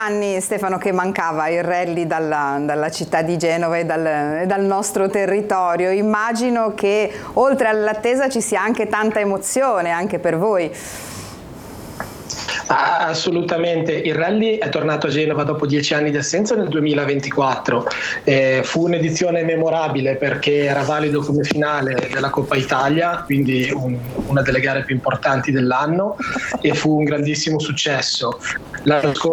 Anni, Stefano, che mancava il rally dalla città di Genova e dal nostro territorio. Immagino che oltre all'attesa ci sia anche tanta emozione anche per voi. Assolutamente, il rally è tornato a Genova dopo 10 anni di assenza nel 2024. Fu un'edizione memorabile perché era valido come finale della Coppa Italia, quindi una delle gare più importanti dell'anno, e fu un grandissimo successo. L'anno scorso